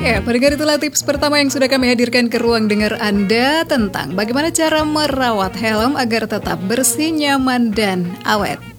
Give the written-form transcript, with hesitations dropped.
Ya, pendengar, itulah tips pertama yang sudah kami hadirkan ke ruang dengar Anda tentang bagaimana cara merawat helm agar tetap bersih, nyaman, dan awet.